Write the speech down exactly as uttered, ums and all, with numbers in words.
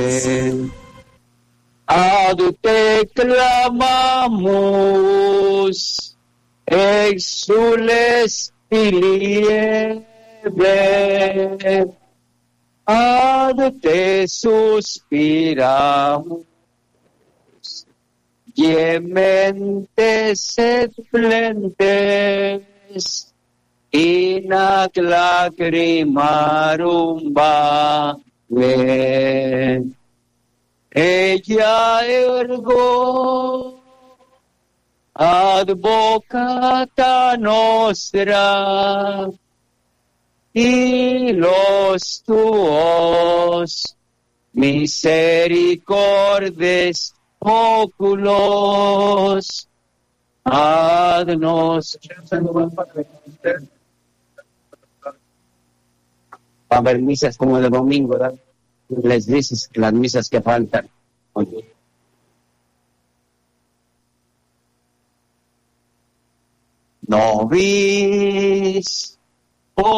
Ad te clamamos, exules filiere, ad te suspiramos, gementes et flentes, in ac lacrimarum vale. Ella ergo advocata nostra, y los tuos misericordes oculos ad nos. Va a haber misas como de domingo, ¿verdad? Les dices las misas que faltan. Nobis